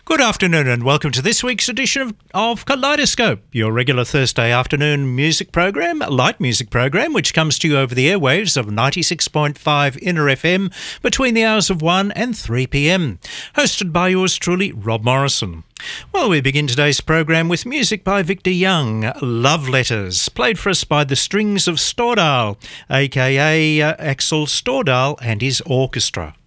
Good afternoon and welcome to this week's edition of Kaleidoscope, your regular Thursday afternoon music program, light music program, which comes to you over the airwaves of 96.5 Inner FM between the hours of 1 and 3 p.m. Hosted by yours truly, Rob Morrison. Well, we begin today's program with music by Victor Young, Love Letters, played for us by the Strings of Stordal, aka Axel Stordal and his orchestra.